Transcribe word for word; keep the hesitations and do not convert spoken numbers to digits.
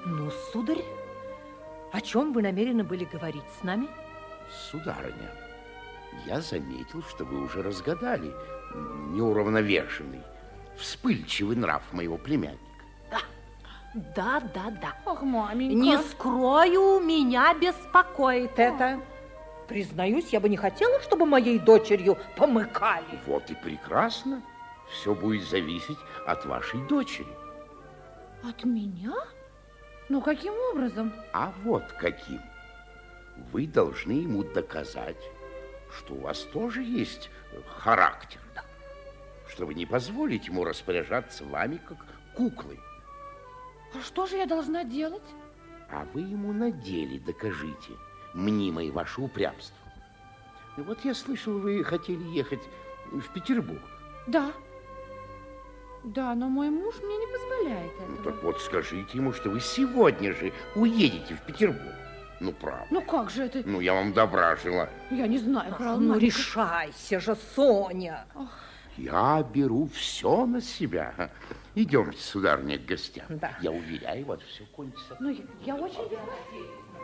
Ну, сударь, о чем вы намерены были говорить с нами? Сударыня, я заметил, что вы уже разгадали неуравновешенный, вспыльчивый нрав моего племянника. Да, да, да, да. Ох, маменька. Не скрою, меня беспокоит это. Признаюсь, я бы не хотела, чтобы моей дочерью помыкали. Вот и прекрасно. Все будет зависеть от вашей дочери. От меня? Ну, каким образом? А вот каким. Вы должны ему доказать, что у вас тоже есть характер, что вы не позволите ему распоряжаться вами, как куклой. А что же я должна делать? А вы ему на деле докажите мнимое ваше упрямство. И вот я слышал, вы хотели ехать в Петербург. Да. Да, но мой муж мне не позволяет этого. Ну, так вот скажите ему, что вы сегодня же уедете в Петербург. Ну, правда. Ну, как же это? Ну, я вам добра желаю. Я не знаю, право, Ну, маменька. решайся же, Соня. Ох. Я беру все на себя. Идемте, сударыня, к гостям. Да. Я уверяю вас, все кончится. Ну, я, я очень...